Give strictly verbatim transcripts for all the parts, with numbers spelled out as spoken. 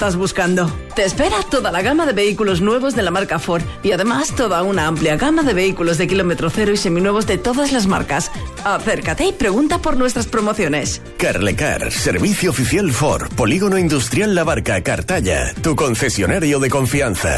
estás buscando. Te espera toda la gama de vehículos nuevos de la marca Ford y además toda una amplia gama de vehículos de kilómetro cero y seminuevos de todas las marcas. Acércate y pregunta por nuestras promociones. Carlecar, servicio oficial Ford, Polígono Industrial La Barca, Cartaya, tu concesionario de confianza.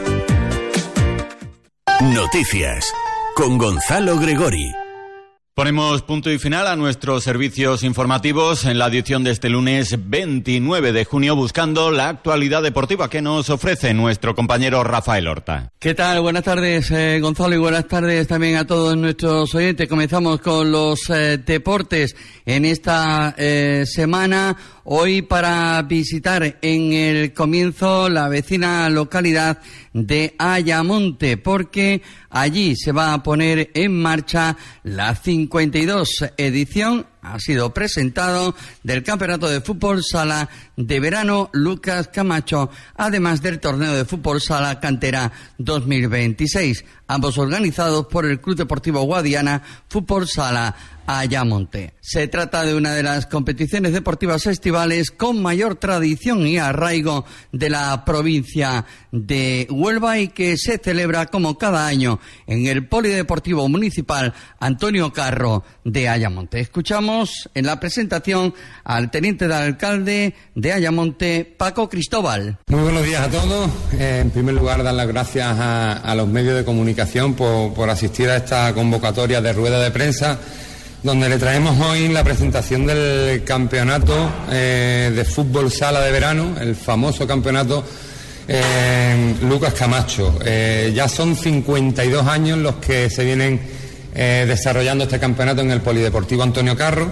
Noticias con Gonzalo Gregori. Ponemos punto y final a nuestros servicios informativos en la edición de este lunes veintinueve de junio, buscando la actualidad deportiva que nos ofrece nuestro compañero Rafael Horta. ¿Qué tal? Buenas tardes, eh, Gonzalo, y buenas tardes también a todos nuestros oyentes. Comenzamos con los eh, deportes en esta eh, semana. Hoy para visitar en el comienzo la vecina localidad de Ayamonte, porque allí se va a poner en marcha la cincuenta y dos edición, ha sido presentado, del Campeonato de Fútbol Sala de Verano Lucas Camacho, además del Torneo de Fútbol Sala Cantera dos mil veintiséis, ambos organizados por el Club Deportivo Guadiana Fútbol Sala Ayamonte. Se trata de una de las competiciones deportivas estivales con mayor tradición y arraigo de la provincia de Huelva y que se celebra como cada año en el Polideportivo Municipal Antonio Carro de Ayamonte. Escuchamos en la presentación al teniente de alcalde de Ayamonte, Paco Cristóbal. Muy buenos días a todos. Eh, en primer lugar, dar las gracias a, a los medios de comunicación por, por asistir a esta convocatoria de rueda de prensa, donde le traemos hoy la presentación del campeonato eh, de fútbol sala de verano, el famoso campeonato eh, Lucas Camacho. Eh, ya son cincuenta y dos años los que se vienen eh, desarrollando este campeonato en el Polideportivo Antonio Carro,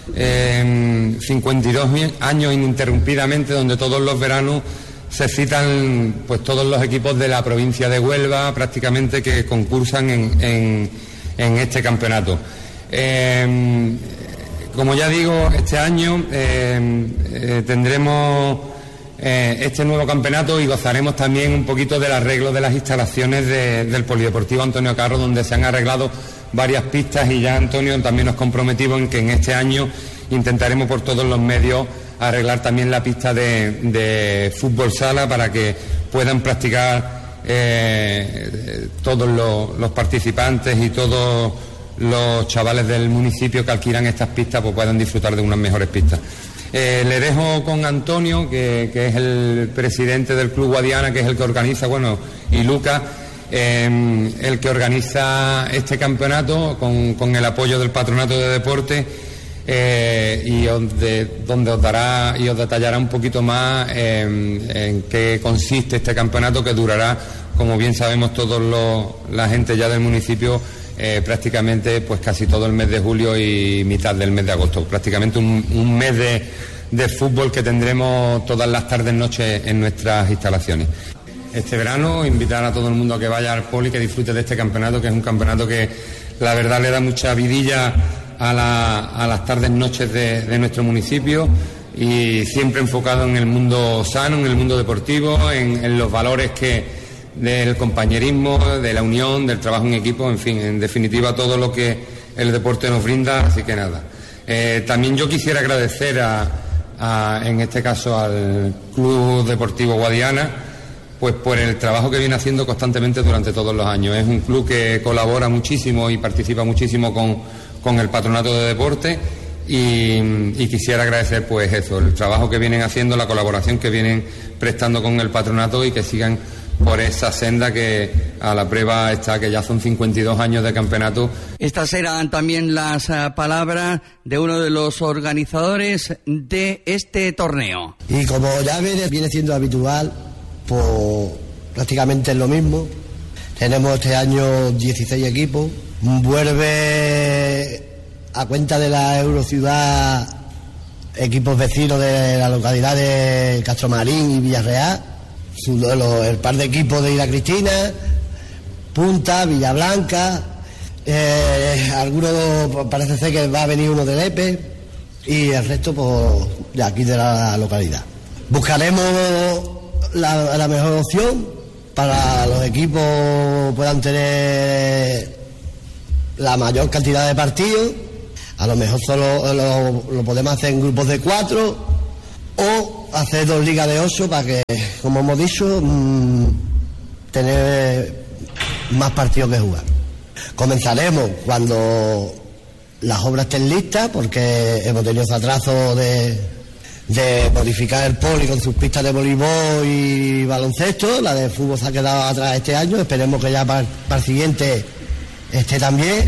eh, cincuenta y dos años ininterrumpidamente, donde todos los veranos se citan pues todos los equipos de la provincia de Huelva prácticamente que concursan en, en, en este campeonato. Eh, como ya digo, este año eh, eh, tendremos eh, este nuevo campeonato y gozaremos también un poquito del arreglo de las instalaciones de, del Polideportivo Antonio Carro, donde se han arreglado varias pistas, y ya Antonio también nos comprometimos en que en este año intentaremos por todos los medios arreglar también la pista de, de fútbol sala para que puedan practicar eh, todos los, los participantes y todos los chavales del municipio que alquilan estas pistas pues puedan disfrutar de unas mejores pistas. Eh, le dejo con Antonio, que, que es el presidente del Club Guadiana, que es el que organiza, bueno, y Lucas, eh, el que organiza este campeonato con, con el apoyo del Patronato de Deporte, eh, y donde, donde os dará y os detallará un poquito más eh, en qué consiste este campeonato, que durará, como bien sabemos todos los, la gente ya del municipio, Eh, prácticamente pues casi todo el mes de julio y mitad del mes de agosto, prácticamente un, un mes de, de fútbol que tendremos todas las tardes, noches en nuestras instalaciones. Este verano invitar a todo el mundo a que vaya al Poli, que disfrute de este campeonato, que es un campeonato que la verdad le da mucha vidilla a, la, a las tardes, noches de, de nuestro municipio, y siempre enfocado en el mundo sano, en el mundo deportivo, en, en los valores que del compañerismo, de la unión, del trabajo en equipo, en fin, en definitiva todo lo que el deporte nos brinda, así que nada. Eh, también yo quisiera agradecer a, a, en este caso al Club Deportivo Guadiana, pues por el trabajo que viene haciendo constantemente durante todos los años. Es un club que colabora muchísimo y participa muchísimo con, con el Patronato de Deporte, y, y quisiera agradecer pues eso, el trabajo que vienen haciendo, la colaboración que vienen prestando con el Patronato, y que sigan por esa senda que a la prueba está, que ya son cincuenta y dos años de campeonato. Estas eran también las uh, palabras de uno de los organizadores de este torneo. Y como ya viene, viene siendo habitual, pues prácticamente es lo mismo. Tenemos este año dieciséis equipos. Vuelve a cuenta de la Eurociudad equipos vecinos de la localidad de Castromarín y Villarreal, el par de equipos de Isla Cristina, Punta, Villablanca, eh, algunos parece ser que va a venir uno de Lepe, y el resto pues de aquí de la localidad. Buscaremos la, la mejor opción para los equipos puedan tener la mayor cantidad de partidos. A lo mejor solo lo, lo podemos hacer en grupos de cuatro, o hacer dos ligas de ocho para que, como hemos dicho, mmm, tener más partidos que jugar. Comenzaremos cuando las obras estén listas, porque hemos tenido ese atraso de, de modificar el poli con sus pistas de voleibol y baloncesto. La de fútbol se ha quedado atrás este año, esperemos que ya para, para el siguiente esté también.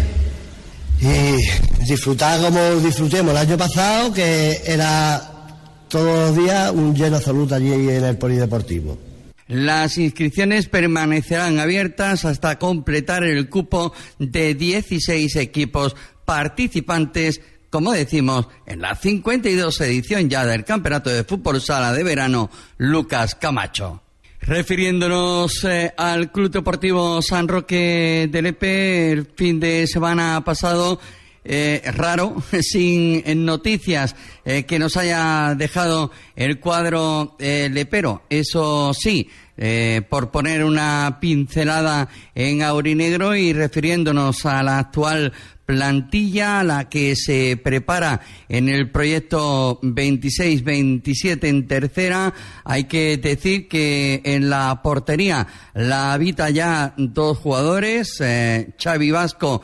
Y disfrutar como disfrutemos el año pasado, que era todos los días un lleno absoluto allí en el polideportivo. Las inscripciones permanecerán abiertas hasta completar el cupo de dieciséis equipos participantes, como decimos, en la cincuenta y dos edición ya del Campeonato de Fútbol Sala de Verano Lucas Camacho. Refiriéndonos eh, al Club Deportivo San Roque de Lepe, el fin de semana pasado, eh, raro, sin noticias eh, que nos haya dejado el cuadro eh, lepero. Eso sí, eh, por poner una pincelada en aurinegro y refiriéndonos a la actual plantilla, la que se prepara en el proyecto veintiséis veintisiete en tercera. Hay que decir que en la portería la habita ya dos jugadores, eh, Xavi Vasco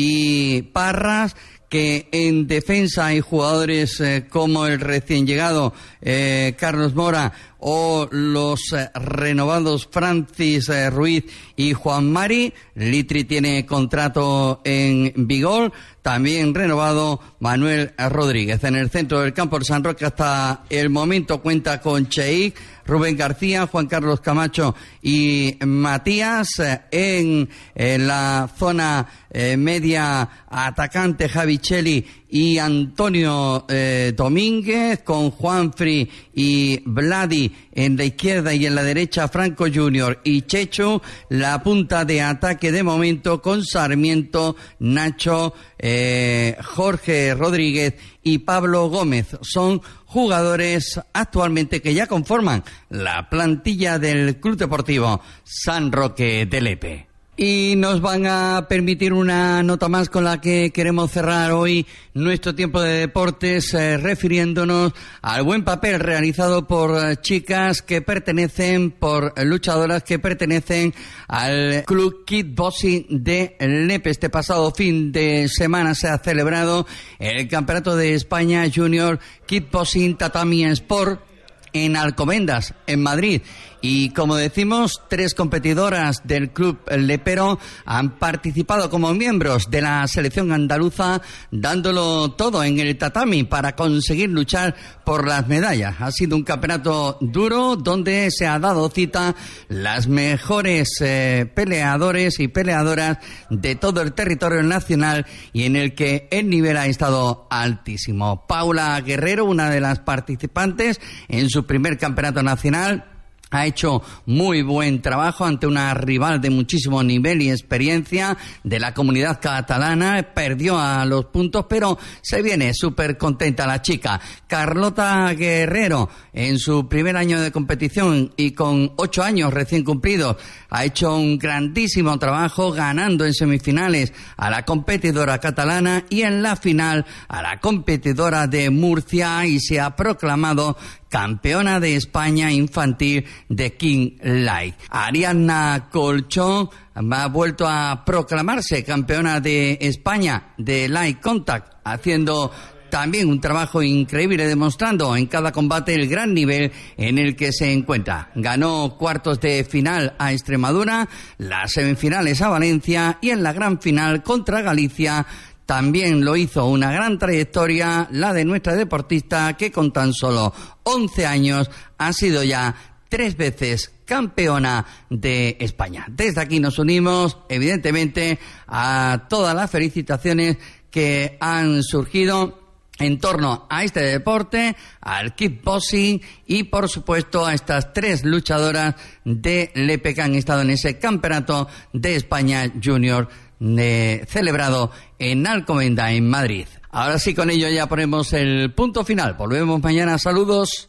y Parras, que en defensa hay jugadores eh, como el recién llegado eh, Carlos Mora o los eh, renovados Francis eh, Ruiz y Juan Mari. Litri tiene contrato en Vigor, también renovado Manuel Rodríguez. En el centro del campo el San Roque hasta el momento cuenta con Cheik, Rubén García, Juan Carlos Camacho y Matías. En, en la zona eh, media, atacante Javi Cheli y Antonio eh, Domínguez, con Juanfri y Vladi en la izquierda, y en la derecha Franco Junior y Chechu. La punta de ataque de momento con Sarmiento, Nacho, eh, Jorge Rodríguez y Pablo Gómez. Son jugadores actualmente que ya conforman la plantilla del Club Deportivo San Roque de Lepe. Y nos van a permitir una nota más con la que queremos cerrar hoy nuestro tiempo de deportes, eh, refiriéndonos al buen papel realizado por eh, chicas que pertenecen, por eh, luchadoras que pertenecen al Club Kickboxing de Lepe. Este pasado fin de semana se ha celebrado el Campeonato de España Junior Kickboxing Tatami Sport en Alcobendas, en Madrid. Y como decimos, tres competidoras del club lepero han participado como miembros de la selección andaluza, dándolo todo en el tatami para conseguir luchar por las medallas. Ha sido un campeonato duro donde se ha dado cita las mejores eh, peleadores y peleadoras de todo el territorio nacional, y en el que el nivel ha estado altísimo. Paula Guerrero, una de las participantes en su primer campeonato nacional, ha hecho muy buen trabajo ante una rival de muchísimo nivel y experiencia de la comunidad catalana. Perdió a los puntos, pero se viene súper contenta la chica. Carlota Guerrero, en su primer año de competición y con ocho años recién cumplidos, ha hecho un grandísimo trabajo, ganando en semifinales a la competidora catalana y en la final a la competidora de Murcia, y se ha proclamado campeona de España infantil de King Light. Ariadna Colchón ha vuelto a proclamarse campeona de España de Light Contact, haciendo también un trabajo increíble, demostrando en cada combate el gran nivel en el que se encuentra. Ganó cuartos de final a Extremadura, las semifinales a Valencia, y en la gran final contra Galicia también lo hizo. Una gran trayectoria la de nuestra deportista, que con tan solo once años ha sido ya tres veces campeona de España. Desde aquí nos unimos, evidentemente, a todas las felicitaciones que han surgido en torno a este deporte, al kickboxing, y por supuesto a estas tres luchadoras de Lepe que han estado en ese campeonato de España Junior eh, celebrado en Alcobendas, en Madrid. Ahora sí, con ello ya ponemos el punto final. Volvemos mañana. Saludos.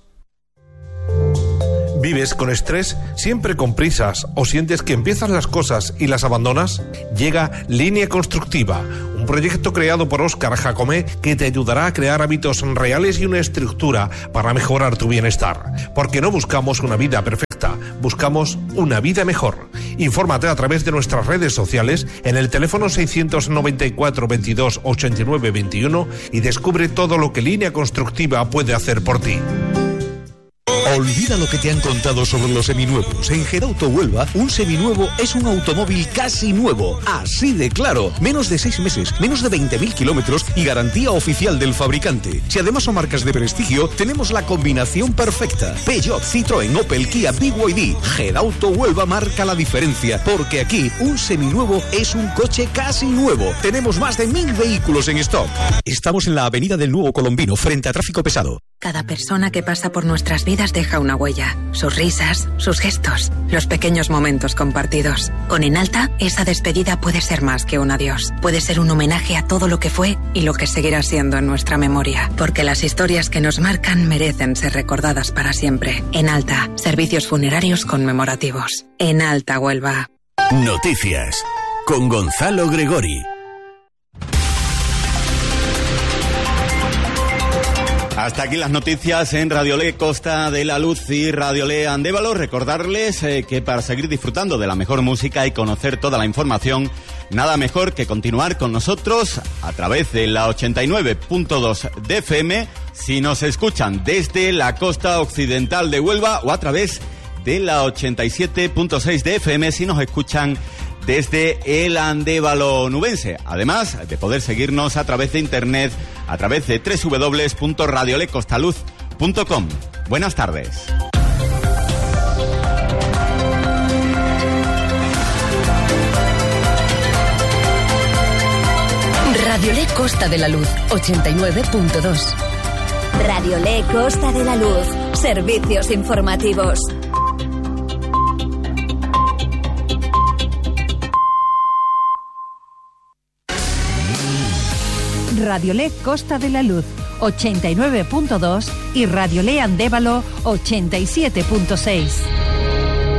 ¿Vives con estrés? ¿Siempre con prisas? ¿O sientes que empiezas las cosas y las abandonas? Llega Línea Constructiva, un un proyecto creado por Óscar Jacomé que te ayudará a crear hábitos reales y una estructura para mejorar tu bienestar. Porque no buscamos una vida perfecta, buscamos una vida mejor. Infórmate a través de nuestras redes sociales en el teléfono seiscientos noventa y cuatro veintidós ochenta y nueve veintiuno y descubre todo lo que Línea Constructiva puede hacer por ti. Olvida lo que te han contado sobre los seminuevos. En Gedauto Huelva, un seminuevo es un automóvil casi nuevo. Así de claro. Menos de seis meses, menos de veinte mil kilómetros y garantía oficial del fabricante. Si además son marcas de prestigio, tenemos la combinación perfecta. Peugeot, Citroën, Opel, Kia, B Y D. Gedauto Huelva marca la diferencia, porque aquí un seminuevo es un coche casi nuevo. Tenemos más de mil vehículos en stock. Estamos en la Avenida del Nuevo Colombino, frente a tráfico pesado. Cada persona que pasa por nuestras vidas deja una huella. Sus risas, sus gestos, los pequeños momentos compartidos. Con Enalta, esa despedida puede ser más que un adiós. Puede ser un homenaje a todo lo que fue y lo que seguirá siendo en nuestra memoria. Porque las historias que nos marcan merecen ser recordadas para siempre. Enalta, servicios funerarios conmemorativos. Enalta Huelva. Noticias con Gonzalo Gregori. Hasta aquí las noticias en Radiolé Costa de la Luz y Radiolé Andévalo. Recordarles eh, que para seguir disfrutando de la mejor música y conocer toda la información, nada mejor que continuar con nosotros a través de la ochenta y nueve punto dos de F M, si nos escuchan desde la costa occidental de Huelva, o a través de la ochenta y siete punto seis de F M si nos escuchan desde el Andévalo nubense, además de poder seguirnos a través de internet, a través de doble u doble u doble u punto radiolecostaluz punto com. Buenas tardes. Radiolé Costa de la Luz, ochenta y nueve punto dos. Radiolé Costa de la Luz, servicios informativos. Radiolé Costa de la Luz, ochenta y nueve punto dos y Radiolé Andévalo, ochenta y siete punto seis.